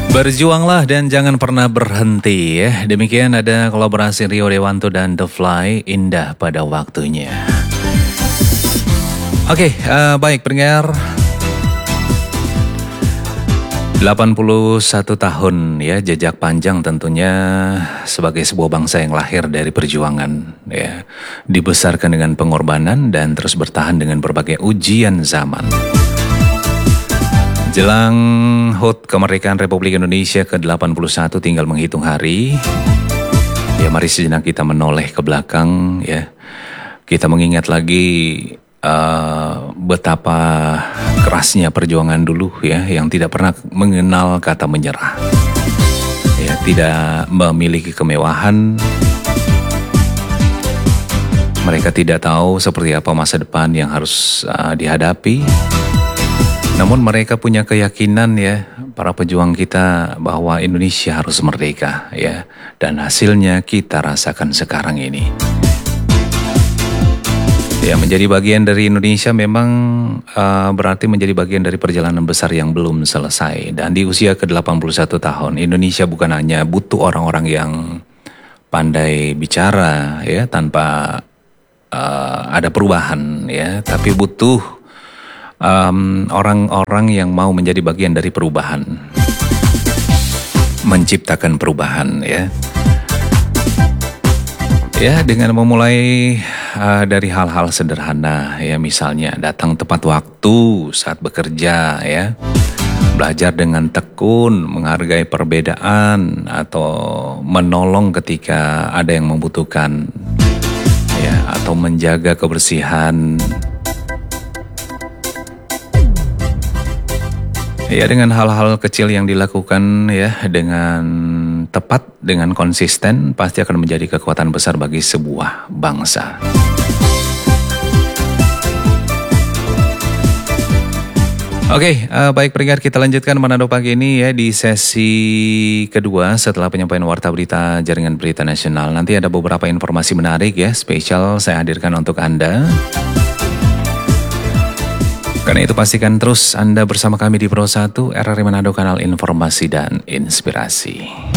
Berjuanglah dan jangan pernah berhenti ya. Demikian ada kolaborasi Rio Dewanto dan The Fly, Indah Pada Waktunya. Oke, baik pendengar. 81 tahun ya, jejak panjang tentunya sebagai sebuah bangsa yang lahir dari perjuangan ya. Dibesarkan dengan pengorbanan dan terus bertahan dengan berbagai ujian zaman. Jelang HUT kemerdekaan Republik Indonesia ke-81 tinggal menghitung hari. Ya mari sejenak kita menoleh ke belakang ya. Kita mengingat lagi betapa kerasnya perjuangan dulu ya, yang tidak pernah mengenal kata menyerah. Ya, tidak memiliki kemewahan. Mereka tidak tahu seperti apa masa depan yang harus dihadapi. Namun mereka punya keyakinan ya, para pejuang kita, bahwa Indonesia harus merdeka ya. Dan hasilnya kita rasakan sekarang ini. Ya, menjadi bagian dari Indonesia memang berarti menjadi bagian dari perjalanan besar yang belum selesai. Dan di usia ke-81 tahun, Indonesia bukan hanya butuh orang-orang yang pandai bicara ya, tanpa ada perubahan ya, tapi butuh orang-orang yang mau menjadi bagian dari perubahan, menciptakan perubahan ya. Ya, dengan memulai dari hal-hal sederhana ya, misalnya datang tepat waktu saat bekerja ya, belajar dengan tekun, menghargai perbedaan, atau menolong ketika ada yang membutuhkan ya, atau menjaga kebersihan. Ya, dengan hal-hal kecil yang dilakukan ya dengan tepat, dengan konsisten, pasti akan menjadi kekuatan besar bagi sebuah bangsa. Oke, baik pendengar, kita lanjutkan Manado pagi ini ya di sesi kedua setelah penyampaian Warta Berita Jaringan Berita Nasional. Nanti ada beberapa informasi menarik ya, spesial saya hadirkan untuk Anda. Karena itu pastikan terus Anda bersama kami di Pro 1 RRI Manado, kanal informasi dan inspirasi.